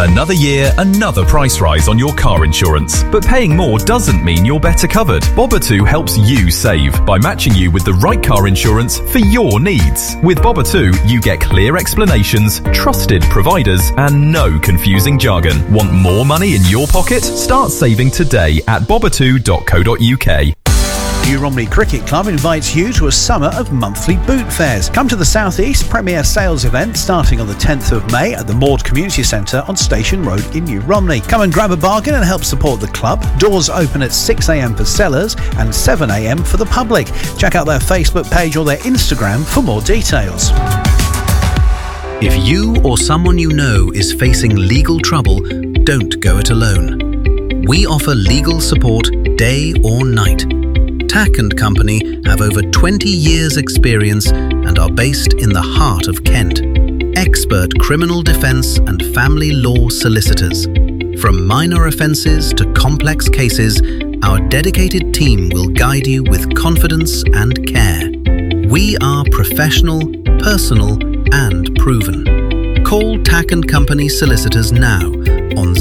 Another year, another price rise on your car insurance. But paying more doesn't mean you're better covered. Boba2 helps you save by matching you with the right car insurance for your needs. With Boba2, you get clear explanations, trusted providers, and no confusing jargon. Want more money in your pocket? Start saving today at boba2.co.uk. New Romney Cricket Club invites you to a summer of monthly boot fairs. Come to the South East Premier Sales event starting on the 10th of May at the Maud Community Centre on Station Road in New Romney. Come and grab a bargain and help support the club. Doors open at 6 a.m. for sellers and 7 a.m. for the public. Check out their Facebook page or their Instagram for more details. If you or someone you know is facing legal trouble, don't go it alone. We offer legal support day or night. Tack & Company have over 20 years' experience and are based in the heart of Kent. Expert criminal defence and family law solicitors. From minor offences to complex cases, our dedicated team will guide you with confidence and care. We are professional, personal and proven. Call Tack & Company solicitors now on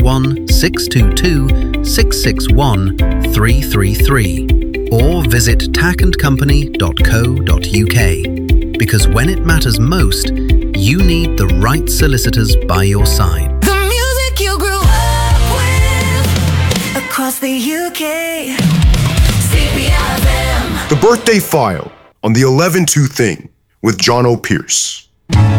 01622 661 333. Or visit tackandcompany.co.uk. Because when it matters most, you need the right solicitors by your side. The music you grew up with across the UK. CPFM. The Birthday File on the 11-2 Thing with John O'Pearce.